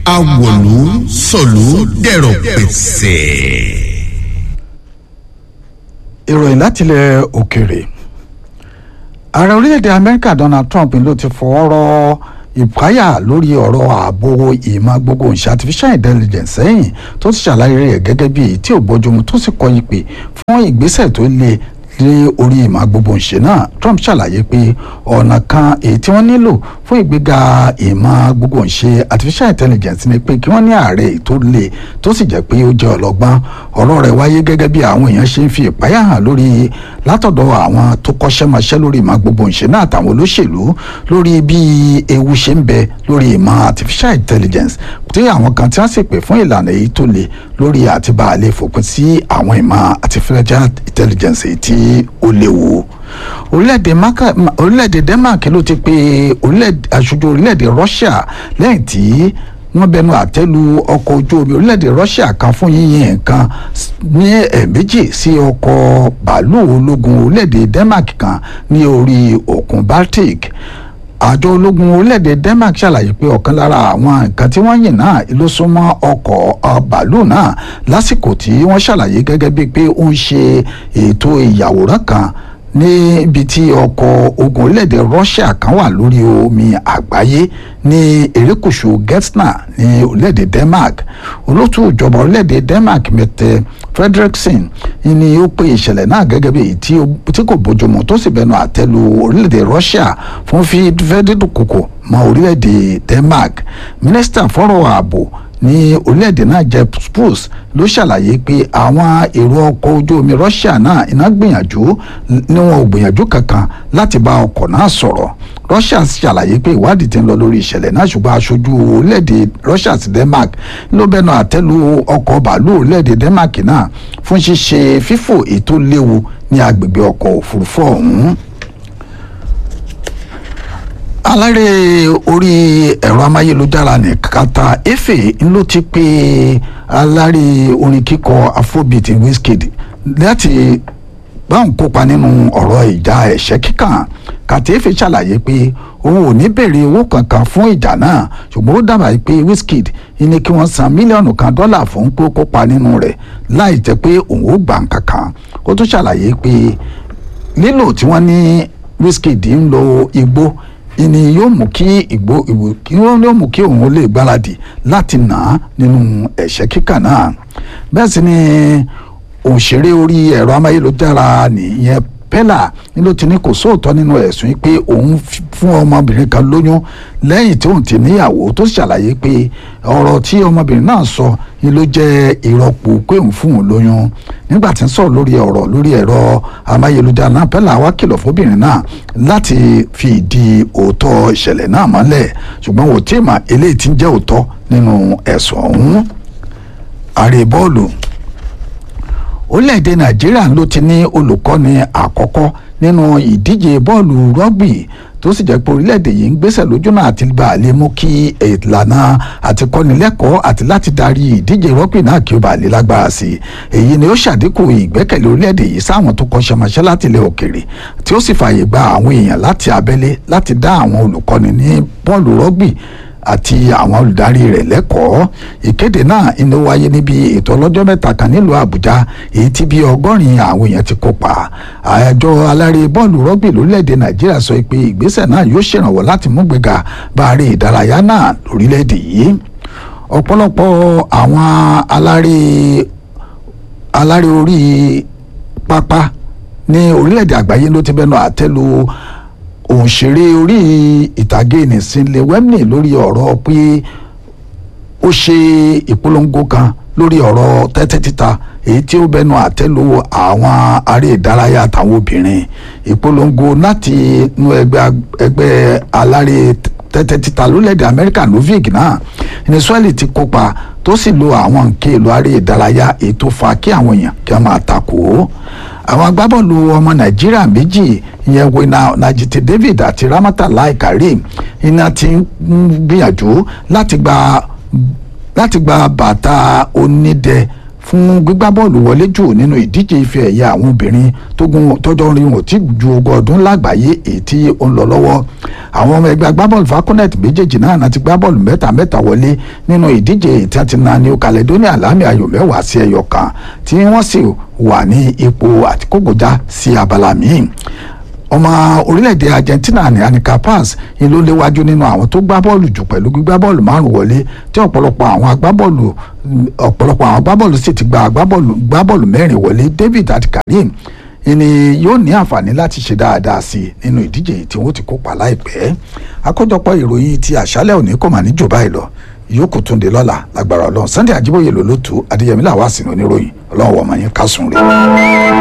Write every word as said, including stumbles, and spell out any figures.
awòlú sọ̀lú dẹ̀rọ̀ pẹ̀sẹ̀. ìròyìn látilẹ̀ òkèèrè. ààrẹ orílẹ̀-èdè amẹ́ríkà Donald Trump ló ti fọwọ́ rọ́ ìpáyà lórí ọ̀rọ̀ ààbò ìmọ̀ gbogbo ìṣe artificial intelligence sẹ́yìn tó ti ṣàlàyé rẹ̀ gẹ́gẹ́ bí èyí tí ò bójúmu tó sì kọ ìpè fún ìgbésẹ̀ tó le lé orí ìmọ̀ gbogbo ìṣe náà. Trump ṣàlàyé pé ọ̀nà kan èyí tí wọ́n nílò fún ìgbéga ìmọ̀ gbogbo ìṣe artificial intelligence ni pé kí wọ́n ní ààrẹ tó le tó sì jẹ́ pé ó jẹ́ ọlọ́gbọ́n. ọ̀rọ̀ rẹ̀ wáyé gẹ́gẹ́ bí àwọn èèyàn ṣe ń fi ìpáyà hàn lórí látọ̀dọ̀ àwọn tó kọ́ṣẹ́mọṣẹ́ lórí ìmọ̀ gbogbo ìṣe náà àtàwọn olóṣèlú lórí bí ewu ṣe ń bẹ lórí ìmọ̀ artificial intelligence tí àwọn kan tí wọ́n sì pè fún ìlànà èyí tó le lórí àti bá a lè fòpin sí àwọn ìmọ̀ artificial intelligence èyí tí ó léwu. orílẹ̀-èdè Denmark ló ti pe aṣojú orílẹ̀-èdè Russia lẹ́yìn tí wọ́n bẹnu àtẹ́lu ọkọ̀ ojú omi orílẹ̀-èdè Russia kan fún yíyìn nǹkan ní ẹ̀ẹ̀mejì sí ọkọ̀ bàálù ológun orílẹ̀-èdè Denmark kan ní orí òkun Baltic. àjọ ológun orílẹ̀-èdè Denmark ṣàlàyé pé ọ̀kan lára àwọn nǹkan tí wọ́n yìn náà ló súnmọ́ ọkọ̀ bàálù náà lásìkò tí wọ́n ṣàlàyé gẹ́gẹ́ bíi pé ó ń ṣe ètò ìyàwòrán kan níbi tí ọkọ̀ ogun orílẹ̀-èdè Russia kan wà lórí omi àgbáyé ní erékùṣù Getsna ní orílẹ̀-èdè Denmark. olótú ìjọba orílẹ̀-èdè Denmark Mette Frederiksen ni ó pe ìṣẹ̀lẹ̀ náà gẹ́gẹ́ bí èyí tí kò bójúmu tó sì bẹnu àtẹ́lu orílẹ̀-èdè Russia fún fífẹ́ dídùnkòkò mọ́ orílẹ̀-èdè Denmark. mínísítà fọ́rọ̀ ààbò ní orílẹ̀-èdè náà Jeff Spruce ló ṣàlàyé pé àwọn èrò ọkọ̀ ojú omi Russia náà iná gbìyànjú ní wọn ò gbìyànjú kankan láti bá ọkọ̀ náà sọ̀rọ̀. Russia ṣàlàyé pé ìwádìí ti ń lọ lórí ìṣẹ̀lẹ̀ náà ṣùgbọ́n aṣojú orílẹ̀-èdè Russia sí Denmark ló bẹnu àtẹ́lu ọkọ̀ bàálù orílẹ̀-èdè Denmark náà fún ṣíṣe fífò ètò léwu ní agbègbè ọkọ̀ òfurufú ọ̀hún. alárè orí ẹ̀rọ amáyélujára ní kata efe ló ti pé alárè orin kíkọ afrobeat Wizkid láti báwọn kópa nínú ọ̀rọ̀ ìjà ẹ̀ṣẹ́ kíkàn. kata efe ṣàlàyé pé òun ò ní béèrè owó kankan fún ìjà náà ṣùgbọ́n ó dábàá pé Wizkid ní kí wọ́n san mílíọ̀nù kan dọ́là fún pé ó kópa nínú rẹ̀ láì jẹ́ pé òun ó gbà kankan. ó tún ṣàlàyé pé lílò tí wọ́n ní Wizkid ń lo igbó ìní yóò mú kí ìgbó ìwò kí wọ́n yóò mú kí òun lè gbáradì láti nà á nínú ẹ̀ṣẹ́ kíkà náà. bẹ́ẹ̀ sì ni òṣèré orí ẹ̀rọ amáyélujára nìyẹn Pella ni ló ti ní kò sóòótọ́ nínú ẹ̀sùn yìí pé òun fún ọmọbìnrin kan lóyún lẹ́yìn tí òun ti níyàwó tó ṣàlàyé pé ọ̀rọ̀ tí ọmọbìnrin náà sọ ni ló jẹ́ ìrọ́pò pé òun fún òun lóyún. nígbà tí ń sọ̀rọ̀ lórí ọ̀rọ̀ lórí ẹ̀rọ amáyélujára náà Pella wá kìlọ̀ fóbìnrin náà láti fi ìdí òótọ́ ìṣẹ̀lẹ̀ náà mọ́lẹ̀ ṣùgbọ́n wò tí mà eléyìí ti ń jẹ́ òótọ́ nínú ẹ̀sùn ọ̀hún. ààrẹ bọ́ọ̀lù orílẹ̀-èdè Nàìjíríà ló ti ní olùkọ́ni àkọ́kọ́ nínú ìdíje bọ́ọ̀lù rọ́gbì tó sì jẹ́ pé orílẹ̀-èdè yìí ń gbésẹ̀ lójúnà àti bá a lè mú kí ìlànà àti kọ́nilẹ́kọ̀ọ́ àti láti darí ìdíje rọ́gbì náà kí ó bá lè lágbára sí i. èyí ni ó ṣàdínkù ìgbẹ́kẹ̀lé orílẹ̀-èdè yìí sáwọn tó kọ́ṣẹ́mọṣẹ́ láti ilẹ̀ òkèèrè tí ó sì fààyè gba àwọn èèyàn láti abẹ́lé láti dá àwọn olùkọ́ni ní bọ́ọ̀lù rọ́gbì àti àwọn olùdarí rẹ̀ lẹ́kọ̀ọ́. ìkéde náà inú wáyé níbi ètò ọlọ́jọ́ mẹ́ta kan nílùú Àbújá èyí tí bí ọgọ́rin àwọn èèyàn ti kópa. àjọ alárè bọ́ọ̀lù rọ́gbì lórílẹ̀‐èdè Nàìjíríà sọ pé ìgbésẹ̀ náà yóò ṣèrànwọ́ láti mú gbéga bá aré ìdárayá náà lórílẹ̀‐èdè yìí. ọ̀pọ̀lọpọ̀ àwọn alárè alárè orí pápá ní orílẹ̀‐èdè àgbáyé ló ti bẹnu àtẹ́lu òṣèré orí ìtàgé ní Sinle Wemney lórí ọ̀rọ̀ pé ó ṣe ìpolongo kan lórí ọ̀rọ̀ tẹ́tẹ́ títa èyí tí ó bẹnu àtẹ́lu àwọn aré ìdárayá àtàwọn obìnrin. ìpolongo láti inú ẹgbẹ́ ẹgbẹ́ alárè tẹ́tẹ́ títa lórílẹ̀‐èdè Amẹ́ríkà Novic náà Venezuela ti kópa tó sì lo àwọn nǹkan èlò aré ìdárayá èyí tó fa kí àwọn èèyàn kí wọ́n máa takò ó. àwọn agbábọ́ọ̀lù ọmọ Nàìjíríà méjì ìyẹn wena Najiti David àti Ramatalai Karim iná ti ń gbìyànjú láti gba láti gba bàtà onídẹ fún gbígbá bọ́ọ̀lù wọlé jù nínú ìdíje ife ẹ̀yẹ àwọn obìnrin tógun tọ́jọ́ rí wọn tí ju ogún ọdún lágbàáyé èyí tí ó ń lọ lọ́wọ́ àwọn ọmọ ẹgbẹ́ agbábọ́ọ̀lù falconet méjèèjì náà láti gbá bọ́ọ̀lù mẹ́ta mẹ́ta wọlé nínú ìdíje tí a ti na New Caledonia láàmì ayò mẹ́wàá sí ẹyọ kan tí wọ́n sì wà ní ipò àtikógojá sí abala míì ọmọ orílẹ̀-èdè Argentina ní Annika Paz ni ló léwájú nínú àwọn tó gbá bọ́ọ̀lù jù pẹ̀lú gbígbá bọ́ọ̀lù márùn wọlé tí ọ̀pọ̀lọpọ̀ àwọn agbábọ́ọ̀lù ọ̀pọ̀lọpọ̀ àwọn agbábọ́ọ̀lù sì ti gba agbábọ́ọ̀lù gbábọ́ọ̀lù mẹ́rin wọlé. David àti Karim ni yóò ní àǹfààní láti ṣe dáadáa sí i nínú ìdíje tí wọ́n ti kópa láìpẹ́. àkójọpọ̀ ìròyìn ti àṣálẹ́ òní kò mà ní jù báyìí lọ yòókù tún dé lọ́la lágbára Ọlọ́run. Sunday Ajíbóyè lòlótú Adéyẹmí làwọn àsìnà oníròyìn Ọlọ́run wọ̀ mọ́ yín kásùn rè.